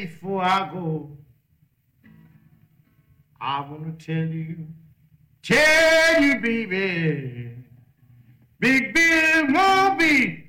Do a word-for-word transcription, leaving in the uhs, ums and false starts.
before I go, I want to tell you, tell you, baby, Big Bill won't be